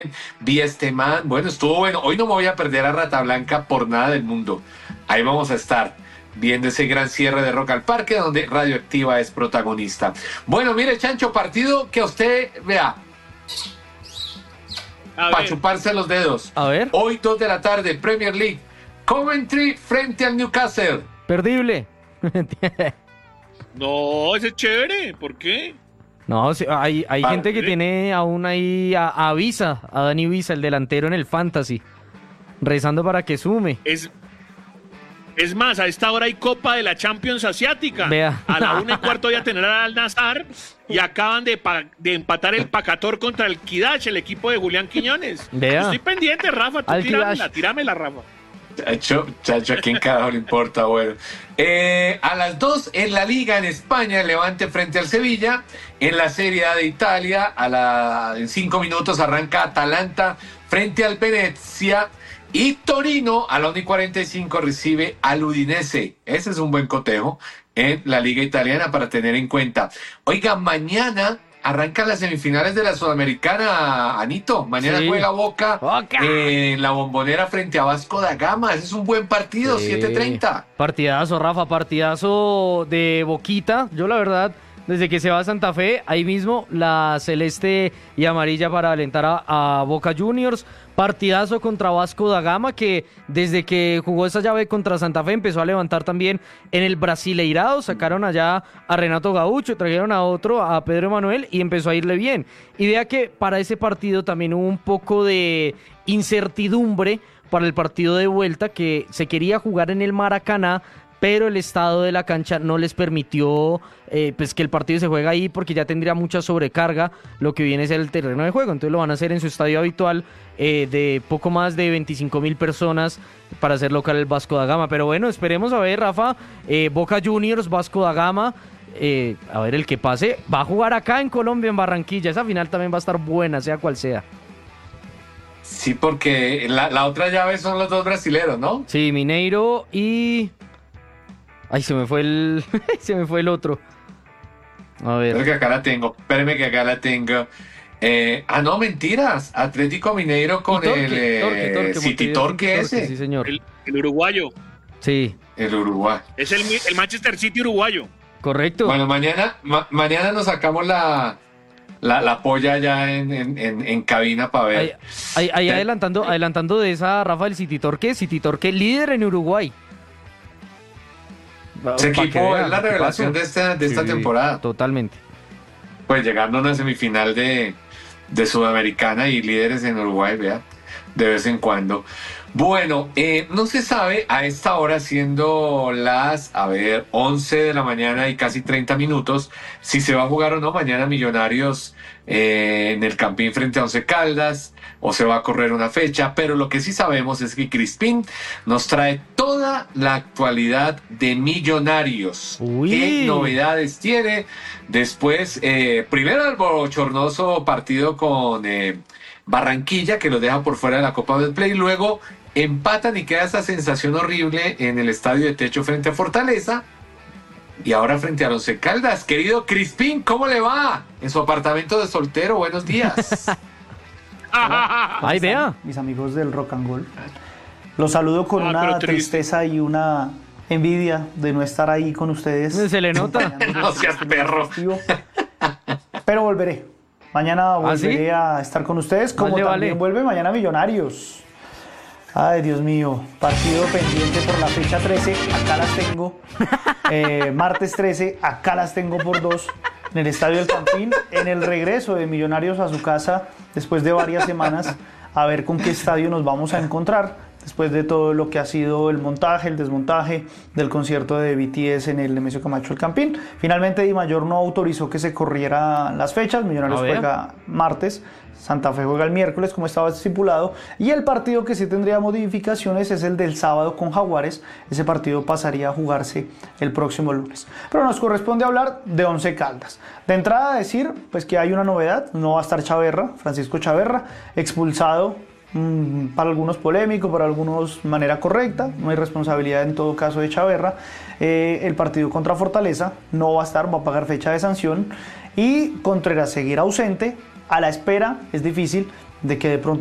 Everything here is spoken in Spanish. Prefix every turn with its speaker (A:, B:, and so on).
A: vi este man, bueno, estuvo bueno. Hoy no me voy a perder a Rata Blanca por nada del mundo. Ahí vamos a estar viendo ese gran cierre de Rock al Parque, donde Radioactiva es protagonista. Bueno, mire, Chancho, partido que usted vea para chuparse los dedos.
B: A ver.
A: Hoy 2 de la tarde, Premier League. Coventry frente al Newcastle.
B: Perdible.
C: No, ese es chévere. ¿Por qué?
B: No, sí, hay gente que tiene aún ahí a Visa, a Dani Visa, el delantero en el Fantasy, rezando para que sume.
C: Es más, a esta hora hay Copa de la Champions Asiática.
B: Vea.
C: A la 1:15 voy a tener al Nazar y acaban de empatar el Pacator contra el Kidash, el equipo de Julián Quiñones.
B: Vea.
C: Estoy pendiente, Rafa. Tú tíramela, Rafa.
A: Chacho, ¿a quién carajo le importa? Bueno, a las 2 en la Liga en España, el Levante frente al Sevilla. En la Serie A de Italia, en 5 minutos arranca Atalanta frente al Venezia. Y Torino a la 1:45 recibe al Udinese. Ese es un buen cotejo en la Liga Italiana para tener en cuenta. Oiga, mañana arrancan las semifinales de la Sudamericana, Anito. Mañana
B: Sí.
A: juega Boca en la Bombonera frente a Vasco da Gama. Ese es un buen partido,
B: Sí.
A: 7:30.
B: Partidazo, Rafa, partidazo de Boquita. Yo la verdad, desde que se va a Santa Fe, ahí mismo la celeste y amarilla para alentar a Boca Juniors. Partidazo contra Vasco da Gama, que desde que jugó esa llave contra Santa Fe empezó a levantar también en el Brasileirado. Sacaron allá a Renato Gaucho, trajeron a otro, a Pedro Emanuel, y empezó a irle bien. Y vea que para ese partido también hubo un poco de incertidumbre para el partido de vuelta, que se quería jugar en el Maracaná, pero el estado de la cancha no les permitió pues que el partido se juegue ahí, porque ya tendría mucha sobrecarga lo que viene a ser el terreno de juego. Entonces lo van a hacer en su estadio habitual, de poco más de 25,000 personas, para hacer local el Vasco da Gama. Pero bueno, esperemos a ver, Rafa, Boca Juniors, Vasco da Gama, a ver el que pase. Va a jugar acá en Colombia, en Barranquilla. Esa final también va a estar buena, sea cual sea.
A: Sí, porque la otra llave son los dos brasileros, ¿no?
B: Sí, Mineiro y... Ay, se me fue el otro. A ver.
A: Creo que acá la tengo. Espérame que acá la tengo. No, mentiras. Atlético Mineiro con
B: Torque,
A: City Torque ese.
B: Sí, señor.
C: El uruguayo.
B: Sí,
A: El Uruguay.
C: Es el Manchester City uruguayo.
B: correcto.
A: Bueno, mañana nos sacamos la polla ya en cabina para ver.
B: Ahí adelantando de esa, Rafa, el City Torque líder en Uruguay.
A: Ese equipo es la
B: ¿qué
A: revelación
B: pasó?
A: de esta
B: Sí,
A: temporada.
B: Totalmente.
A: Pues llegando a una semifinal de Sudamericana y líderes en Uruguay, vea, de vez en cuando. Bueno, no se sabe a esta hora, siendo las, 11 de la mañana y casi 30 minutos, si se va a jugar o no mañana Millonarios en el Campín frente a Once Caldas, o se va a correr una fecha, pero lo que sí sabemos es que Crispín nos trae toda la actualidad de Millonarios.
B: Uy.
A: ¿Qué novedades tiene? Después, primero el bochornoso partido con Barranquilla, que los deja por fuera de la Copa del Play, luego empatan y queda esa sensación horrible en el estadio de techo frente a Fortaleza, y ahora frente a Once Caldas. Querido Crispín, ¿cómo le va? En su apartamento de soltero, buenos días.
B: Ahí vea.
D: Mis amigos del Rock and Roll. Los saludo con una
C: pero triste.
D: tristeza y una envidia de no estar ahí con ustedes.
B: Se le nota.
A: No seas perro.
D: Pero volveré. Mañana
B: ¿Ah, sí?
D: volveré a estar con ustedes, como
B: Vale,
D: también
B: vale.
D: vuelve mañana Millonarios. Ay, Dios mío, partido pendiente por la fecha 13, acá las tengo. Martes 13, acá las tengo por 2 en el Estadio del Campín, en el regreso de Millonarios a su casa después de varias semanas, a ver con qué estadio nos vamos a encontrar. Después de todo lo que ha sido el montaje, el desmontaje del concierto de BTS en el Nemesio Camacho El Campín. Finalmente Di Mayor no autorizó que se corrieran las fechas. Millonarios
B: A ver.
D: juega martes, Santa Fe juega el miércoles como estaba estipulado, y el partido que sí tendría modificaciones es el del sábado con Jaguares. Ese partido pasaría a jugarse el próximo lunes. Pero nos corresponde hablar de Once Caldas. De entrada decir pues que hay una novedad, no va a estar Chaverra, Francisco Chaverra, expulsado. Para algunos polémico, para algunos manera correcta, no hay responsabilidad en todo caso de Chaverra. El partido contra Fortaleza no va a estar, va a pagar fecha de sanción, y Contreras seguirá ausente, a la espera, es difícil, de que de pronto